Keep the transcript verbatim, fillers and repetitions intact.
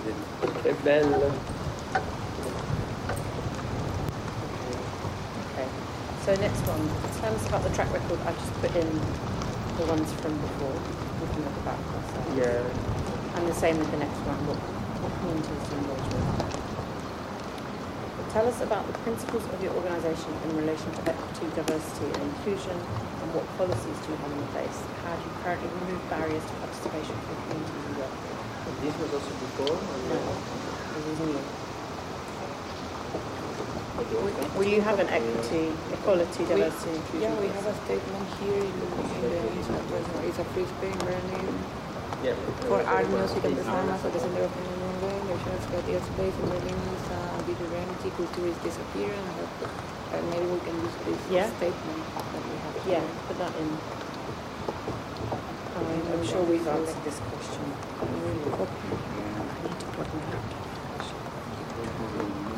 Che bello. Okay. So next one. Tell us about the track record. I've just put in the ones from before. We can look about ourselves. Yeah. And the same with the next one. What, what communities do you engage with? Tell us about the principles of your organisation in relation to equity, diversity and inclusion, and what policies do you have in place? How do you currently remove barriers to participation for communities you work with? This was also before? Or No, this is new. Okay. Will you have an equity, equality, diversity, we, inclusion? Yeah, we have a statement here in, in the internet. It's a free space learning Yeah. for art, music and performance at the Center of Learning, national creative space in Berlin is uh, diversity, culture is disappearing, but uh, maybe we can use this Yeah. statement that we have Yeah, here. put that in. Um, I'm sure we've answered this question. I will copy here. I need to plug my laptop.